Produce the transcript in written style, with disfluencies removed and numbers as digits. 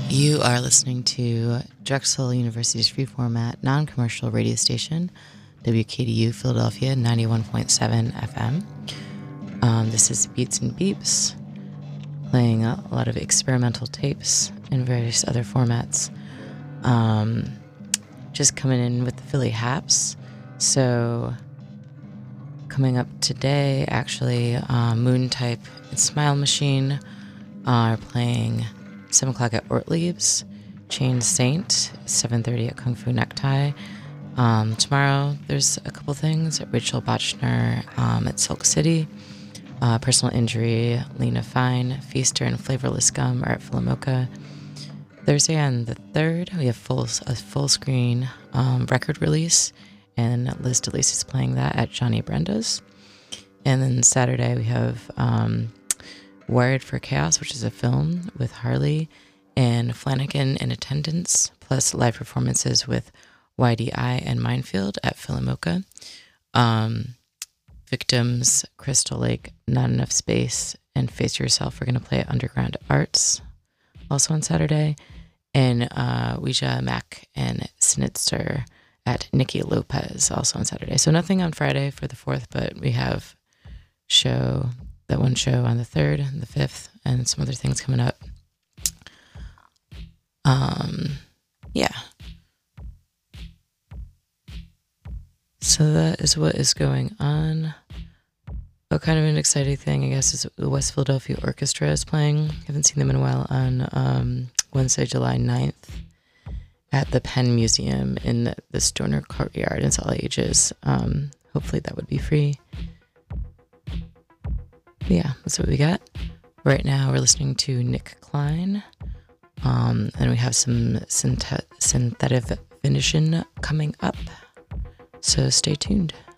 You are listening to Drexel University's free format, non-commercial radio station, WKDU Philadelphia 91.7 FM. This is Beats and Beeps, playing a lot of experimental tapes in various other formats. Just coming in with the Philly Haps. So coming up today, actually, Moontype and Smile Machine are playing 7 o'clock at Ortlieb's, Chained Saint, 7:30 at Kung Fu Necktie. Tomorrow, there's a couple things. Rachel Botchner at Silk City. Personal Injury, Lena Fine, Feaster, and Flavorless Gum are at Philomoka. Thursday on the 3rd, we have a full screen record release, and Liz DeLace is playing that at Johnny Brenda's. And then Saturday, we have Wired for Chaos, which is a film with Harley and Flanagan in attendance, plus live performances with YDI and Minefield at Philomoka. Victims, Crystal Lake, Not Enough Space, and Face Yourself are going to play at Underground Arts, also on Saturday. And Ouija, Mac, and Snitzer at Nikki Lopez, also on Saturday. So nothing on Friday for the 4th, but we have that one show on the 3rd and the 5th, and some other things coming up. Yeah. So that is what is going on. Kind of an exciting thing, I guess, is the West Philadelphia Orchestra is playing. Haven't seen them in a while on Wednesday, July 9th at the Penn Museum in the Stoner Courtyard. It's all ages. Hopefully that would be free. Yeah, that's what we got. Right now we're listening to Nick Klein. And we have some synthetic finishing coming up. So stay tuned.